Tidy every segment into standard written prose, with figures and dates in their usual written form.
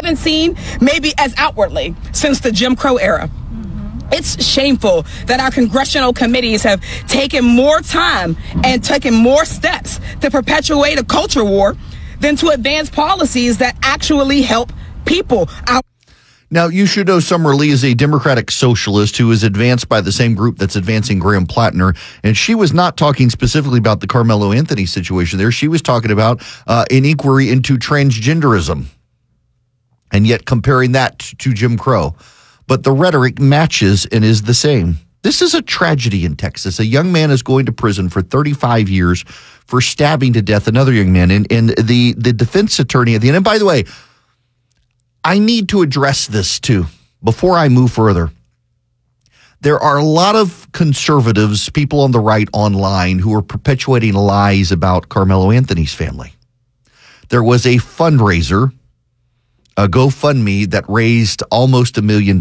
haven't seen maybe as outwardly since the Jim Crow era. It's shameful that our congressional committees have taken more time and taken more steps to perpetuate a culture war than to advance policies that actually help people. Now, you should know Summer Lee is a Democratic socialist who is advanced by the same group that's advancing Graham Plattner. And she was not talking specifically about the Carmelo Anthony situation there. She was talking about an inquiry into transgenderism and yet comparing that to Jim Crow. But the rhetoric matches and is the same. This is a tragedy in Texas. A young man is going to prison for 35 years for stabbing to death another young man. And the defense attorney at the end, and by the way, I need to address this too before I move further. There are a lot of conservatives, people on the right online, who are perpetuating lies about Carmelo Anthony's family. There was a fundraiser, a GoFundMe, that raised almost $1 million.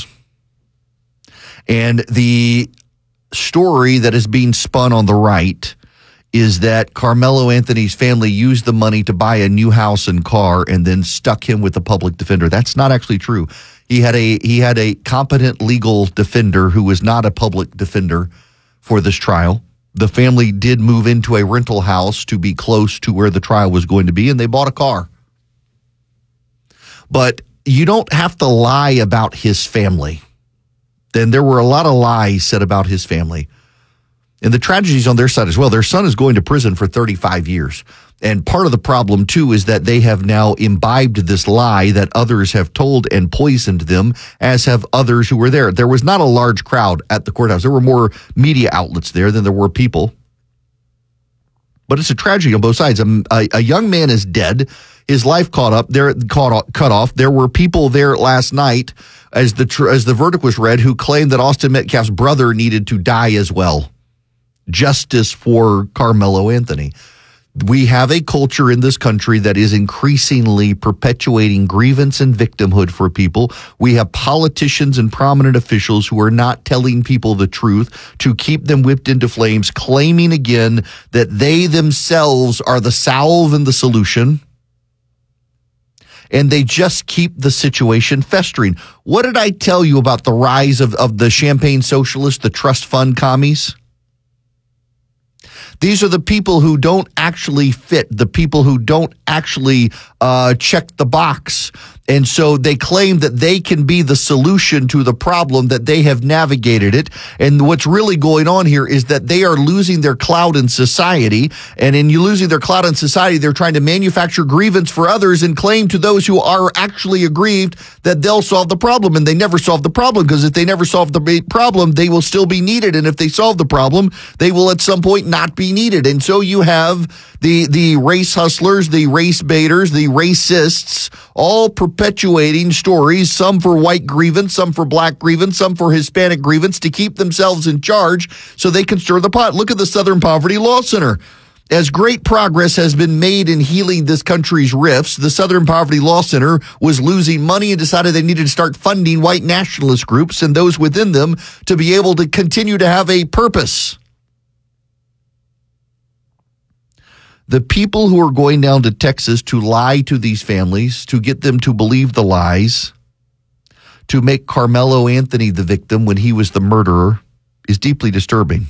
And the story that is being spun on the right is that Carmelo Anthony's family used the money to buy a new house and car and then stuck him with a public defender. That's not actually true. He had a competent legal defender who was not a public defender for this trial. The family did move into a rental house to be close to where the trial was going to be, and they bought a car. But you don't have to lie about his family. Then there were a lot of lies said about his family. And the tragedies on their side as well. Their son is going to prison for 35 years. And part of the problem, too, is that they have now imbibed this lie that others have told and poisoned them, as have others who were there. There was not a large crowd at the courthouse. There were more media outlets there than there were people. But it's a tragedy on both sides. A young man is dead. His life cut off. There were people there last night, as the verdict was read, who claimed that Austin Metcalf's brother needed to die as well. Justice for Carmelo Anthony. We have a culture in this country that is increasingly perpetuating grievance and victimhood for people. We have politicians and prominent officials who are not telling people the truth to keep them whipped into flames, claiming again that they themselves are the salve and the solution. And they just keep the situation festering. What did I tell you about the rise of the champagne socialists, the trust fund commies? These are the people who don't actually fit, the people who don't actually check the box. And so they claim that they can be the solution to the problem, that they have navigated it. And what's really going on here is that they are losing their clout in society. And in losing their clout in society, they're trying to manufacture grievance for others and claim to those who are actually aggrieved that they'll solve the problem. And they never solve the problem, because if they never solve the problem, they will still be needed. And if they solve the problem, they will at some point not be needed. And so you have the race hustlers, the race baiters, the racists, all perpetuating stories, some for white grievance, some for black grievance, some for Hispanic grievance, to keep themselves in charge so they can stir the pot. Look at the Southern Poverty Law Center. As great progress has been made in healing this country's rifts, the Southern Poverty Law Center was losing money and decided they needed to start funding white nationalist groups and those within them to be able to continue to have a purpose. The people who are going down to Texas to lie to these families, to get them to believe the lies, to make Carmelo Anthony the victim when he was the murderer, is deeply disturbing.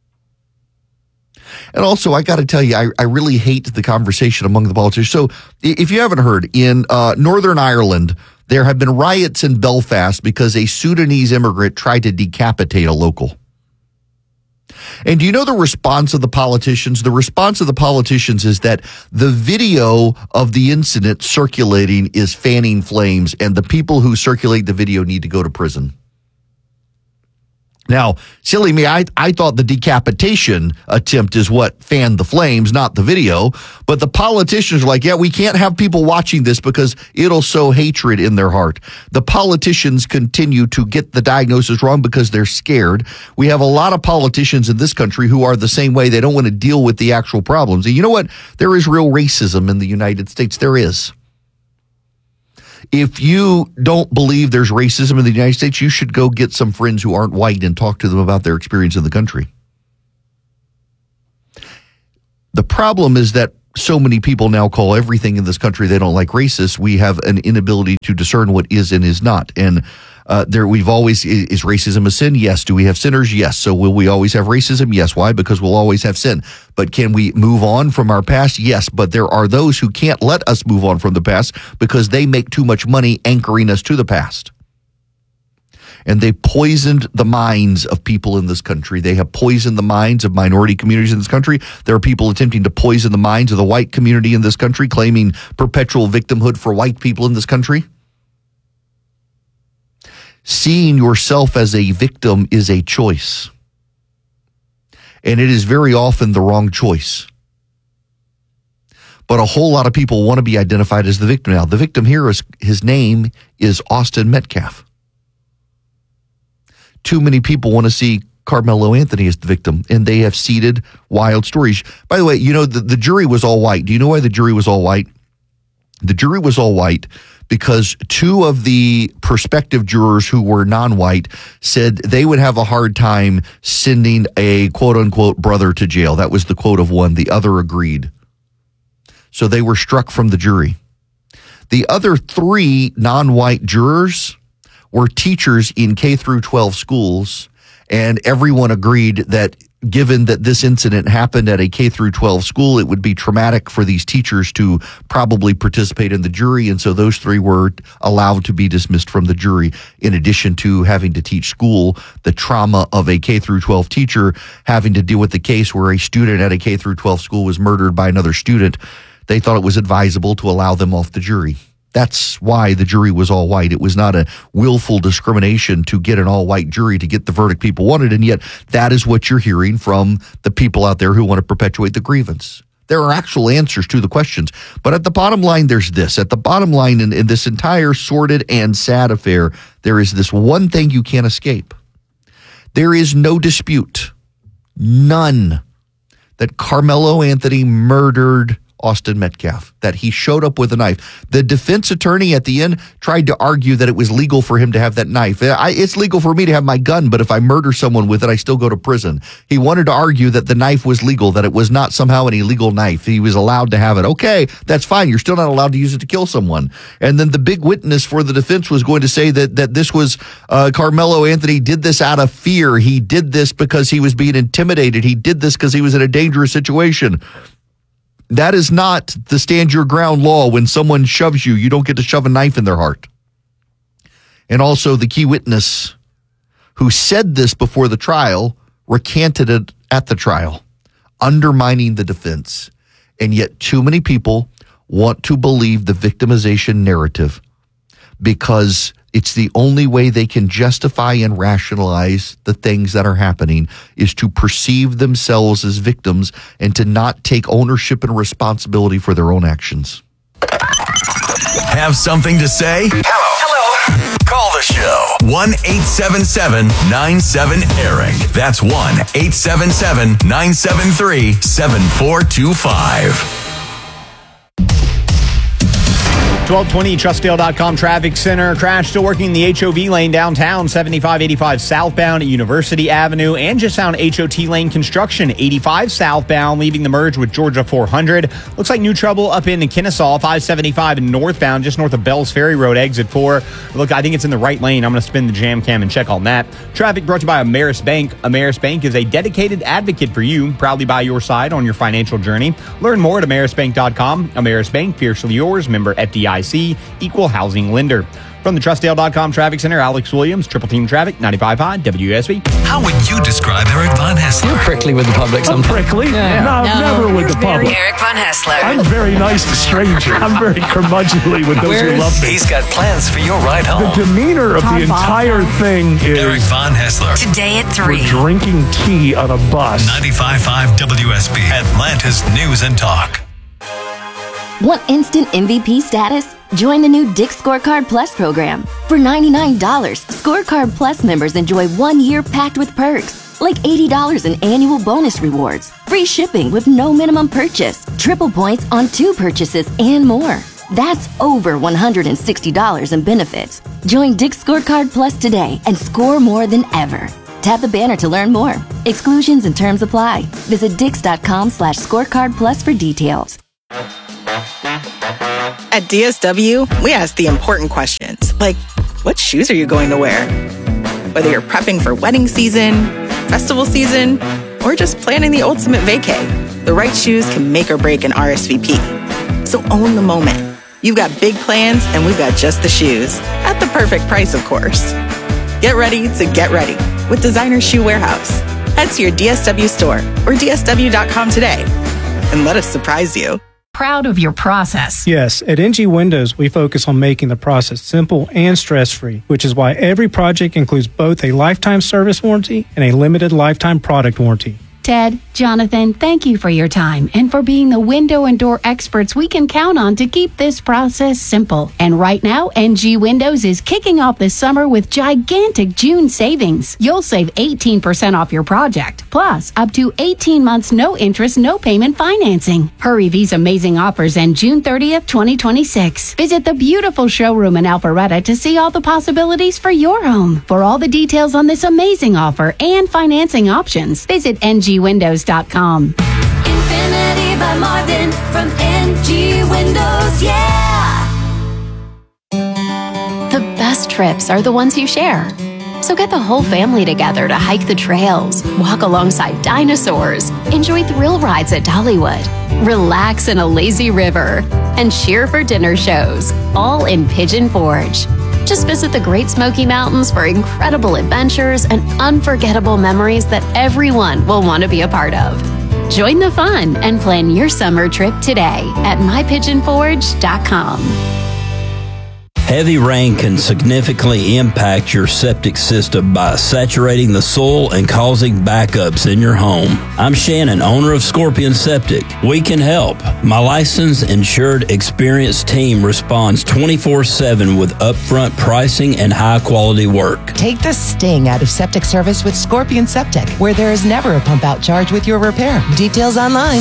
And also, I got to tell you, I really hate the conversation among the politicians. So if you haven't heard, in Northern Ireland, there have been riots in Belfast because a Sudanese immigrant tried to decapitate a local. And do you know the response of the politicians? The response of the politicians is that the video of the incident circulating is fanning flames, and the people who circulate the video need to go to prison. Now, silly me, I thought the decapitation attempt is what fanned the flames, not the video. But the politicians are like, yeah, we can't have people watching this because it'll sow hatred in their heart. The politicians continue to get the diagnosis wrong because they're scared. We have a lot of politicians in this country who are the same way. They don't want to deal with the actual problems. And you know what? There is real racism in the United States. There is. If you don't believe there's racism in the United States, you should go get some friends who aren't white and talk to them about their experience in the country. The problem is that so many people now call everything in this country they don't like racist, we have an inability to discern what is and is not. And we've always, is racism a sin? Yes. Do we have sinners? Yes. So will we always have racism? Yes. Why? Because we'll always have sin. But can we move on from our past? Yes. But there are those who can't let us move on from the past because they make too much money anchoring us to the past. And they poisoned the minds of people in this country. They have poisoned the minds of minority communities in this country. There are people attempting to poison the minds of the white community in this country, claiming perpetual victimhood for white people in this country. Seeing yourself as a victim is a choice. And it is very often the wrong choice. But a whole lot of people want to be identified as the victim now. The victim here is, his name is Austin Metcalf. Too many people want to see Carmelo Anthony as the victim, and they have seeded wild stories. By the way, you know, the jury was all white. Do you know why the jury was all white? The jury was all white because two of the prospective jurors who were non-white said they would have a hard time sending a quote-unquote brother to jail. That was the quote of one. The other agreed. So they were struck from the jury. The other three non-white jurors were teachers in K through 12 schools, and everyone agreed that given that this incident happened at a K through 12 school, it would be traumatic for these teachers to probably participate in the jury. And so those three were allowed to be dismissed from the jury, in addition to having to teach school the trauma of a K through 12 teacher having to deal with the case where a student at a K through 12 school was murdered by another student. They thought it was advisable to allow them off the jury. That's why the jury was all white. It was not a willful discrimination to get an all-white jury to get the verdict people wanted, and yet that is what you're hearing from the people out there who want to perpetuate the grievance. There are actual answers to the questions, but at the bottom line, there's this. At the bottom line in this entire sordid and sad affair, there is this one thing you can't escape. There is no dispute, none, that Carmelo Anthony murdered Austin Metcalf, that he showed up with a knife. The defense attorney at the end tried to argue that it was legal for him to have that knife. It's legal for me to have my gun, but if I murder someone with it, I still go to prison. He wanted to argue that the knife was legal, that it was not somehow an illegal knife. He was allowed to have it. Okay, that's fine. You're still not allowed to use it to kill someone. And then the big witness for the defense was going to say that this was Carmelo Anthony did this out of fear. He did this because he was being intimidated. He did this because he was in a dangerous situation. That is not the stand your ground law. When someone shoves you, you don't get to shove a knife in their heart. And also the key witness who said this before the trial recanted it at the trial, undermining the defense. And yet too many people want to believe the victimization narrative because it's the only way they can justify and rationalize the things that are happening is to perceive themselves as victims and to not take ownership and responsibility for their own actions. Have something to say? Hello. Call the show. 1-877-97-ERIC. That's 1-877-973-7425. 1220 Trustdale.com traffic center. Crash still working in the HOV lane downtown, 7585 southbound at University Avenue, and just found HOT lane construction, 85 southbound, leaving the merge with Georgia 400. Looks like new trouble up in Kennesaw, 575 northbound, just north of Bells Ferry Road, exit 4. Look, I think it's in the right lane. I'm going to spin the jam cam and check on that. Traffic brought to you by Ameris Bank. Ameris Bank is a dedicated advocate for you, proudly by your side on your financial journey. Learn more at amerisbank.com. Ameris Bank, fiercely yours, member FDIC. Equal housing lender. From the Trustdale.com Traffic Center, Alex Williams, Triple Team Traffic, 95.5 WSB. How would you describe Eric Von Haessler? You're prickly with the public I'm sometimes. prickly? Yeah. No, never with the public. Eric Von Haessler. I'm very nice to strangers. I'm very curmudgeonly with those who love me. He's got plans for your ride The home. demeanor of the entire thing Eric is Von Haessler. Today at 3. drinking tea on a bus. 95.5 WSB. Atlanta's News and Talk. Want instant MVP status? Join the new Dick's Scorecard Plus program. For $99, Scorecard Plus members enjoy 1 year packed with perks, like $80 in annual bonus rewards, free shipping with no minimum purchase, triple points on 2 purchases, and more. That's over $160 in benefits. Join Dick's Scorecard Plus today and score more than ever. Tap the banner to learn more. Exclusions and terms apply. Visit Dix.com/scorecard plus for details. At DSW, we ask the important questions, like, what shoes are you going to wear? Whether you're prepping for wedding season, festival season, or just planning the ultimate vacay, the right shoes can make or break an RSVP. So own the moment. You've got big plans, and we've got just the shoes. At the perfect price, of course. Get ready to get ready with Designer Shoe Warehouse. Head to your DSW store or DSW.com today and let us surprise you. Proud of your process. Yes, at NG Windows, we focus on making the process simple and stress-free, which is why every project includes both a lifetime service warranty and a limited lifetime product warranty. Ted, Jonathan, thank you for your time and for being the window and door experts we can count on to keep this process simple. And right now, NG Windows is kicking off the summer with gigantic June savings. You'll save 18% off your project, plus up to 18 months no interest, no payment financing. Hurry these amazing offers end June 30th, 2026. Visit the beautiful showroom in Alpharetta to see all the possibilities for your home. For all the details on this amazing offer and financing options, visit ngwindows.com. Infinity by Marvin from NG Windows, yeah! The best trips are the ones you share. So get the whole family together to hike the trails, walk alongside dinosaurs, enjoy thrill rides at Dollywood, relax in a lazy river, and cheer for dinner shows, all in Pigeon Forge. Just visit the Great Smoky Mountains for incredible adventures and unforgettable memories that everyone will want to be a part of. Join the fun and plan your summer trip today at mypigeonforge.com. Heavy rain can significantly impact your septic system by saturating the soil and causing backups in your home. I'm Shannon, owner of Scorpion Septic. We can help. My licensed, insured, experienced team responds 24/7 with upfront pricing and high-quality work. Take the sting out of septic service with Scorpion Septic, where there is never a pump-out charge with your repair. Details online.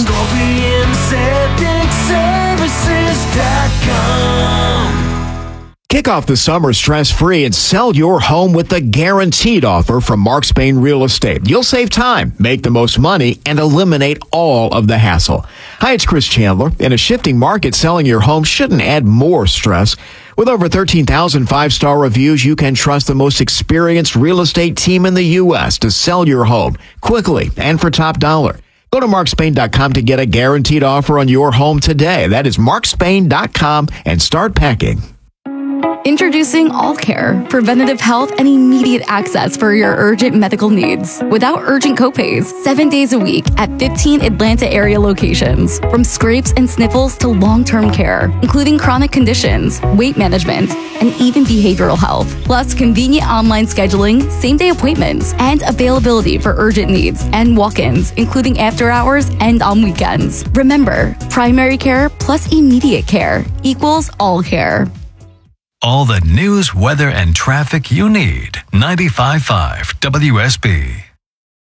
ScorpionSepticServices.com. Kick off the summer stress-free and sell your home with the guaranteed offer from Mark Spain Real Estate. You'll save time, make the most money, and eliminate all of the hassle. Hi, it's Chris Chandler. In a shifting market, selling your home shouldn't add more stress. With over 13,000 five-star reviews, you can trust the most experienced real estate team in the U.S. to sell your home quickly and for top dollar. Go to markspain.com to get a guaranteed offer on your home today. That is markspain.com and start packing. Introducing All Care, preventative health and immediate access for your urgent medical needs without urgent copays, 7 days a week at 15 Atlanta area locations. From scrapes and sniffles to long-term care, including chronic conditions, weight management, and even behavioral health. Plus convenient online scheduling, same-day appointments, and availability for urgent needs and walk-ins, including after hours and on weekends. Remember, primary care plus immediate care equals All Care. All the news, weather, and traffic you need. 95.5 WSB.